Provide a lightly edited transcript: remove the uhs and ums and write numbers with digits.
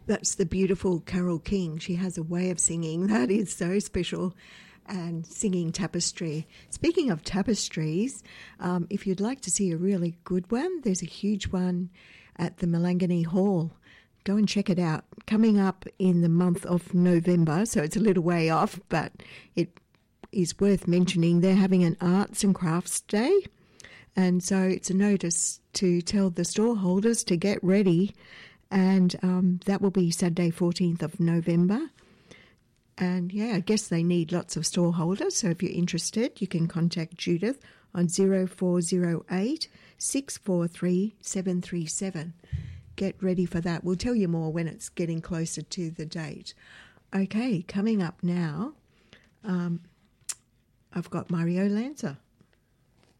That's the beautiful Carole King. She has a way of singing that is so special, and singing tapestry. Speaking of tapestries, if you'd like to see a really good one, there's a huge one at the Malangani Hall. Go and check it out. Coming up in the month of November, so it's a little way off, but it is worth mentioning. They're having an arts and crafts day, and so it's a notice to tell the store holders to get ready, and that will be Saturday 14th of November. And yeah, I guess they need lots of store holders, so if you're interested, you can contact Judith on 0408 643 737. Get ready for that. We'll tell you more when it's getting closer to the date. Okay, coming up now, I've got Mario Lanza.